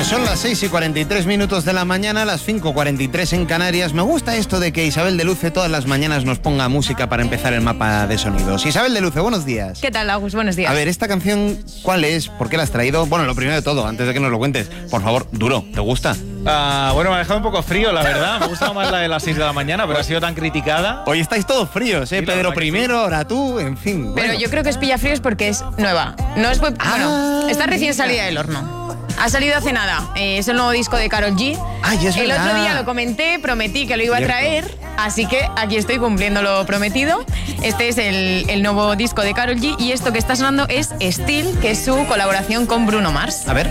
Pues son las 6:43 de la mañana, las 5:43 en Canarias. Me gusta esto de que Isabel de Luce todas las mañanas nos ponga música para empezar el mapa de sonidos. Isabel de Luce, buenos días. ¿Qué tal, Agus? Buenos días. A ver, esta canción, ¿cuál es? ¿Por qué la has traído? Bueno, lo primero de todo, antes de que nos lo cuentes, por favor, Duro, ¿te gusta? Bueno, me ha dejado un poco frío, la verdad. Me ha gustado más la de las 6 de la mañana, pero ha sido tan criticada. Hoy estáis todos fríos, ¿eh? Sí, Pedro sí. primero, ahora tú, en fin. Pero bueno. yo creo que es pillafríos porque es nueva. No es bueno, está recién salida del horno. Ha salido hace nada. Es el nuevo disco de Karol G. Ay, es El verdad. otro día lo comenté, prometí que lo iba a traer, así que aquí estoy cumpliendo lo prometido. Este es el nuevo disco de Karol G y esto que está sonando es Still, que es su colaboración con Bruno Mars. A ver.